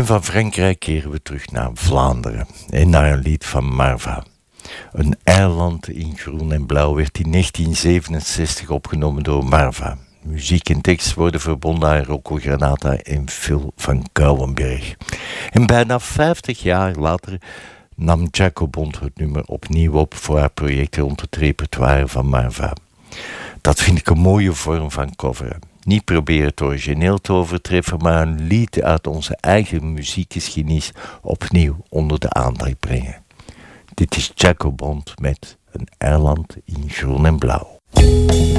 En van Frankrijk keren we terug naar Vlaanderen en naar een lied van Marva. Een eiland in groen en blauw werd in 1967 opgenomen door Marva. Muziek en tekst worden verbonden aan Rocco Granata en Phil van Kouwenberg. En bijna 50 jaar later nam Jaco Bond het nummer opnieuw op voor haar project rond het repertoire van Marva. Dat vind ik een mooie vorm van coveren. Niet proberen het origineel te overtreffen, maar een lied uit onze eigen muziekgeschiedenis opnieuw onder de aandacht brengen. Dit is Jaco Bond met Een eiland in groen en blauw.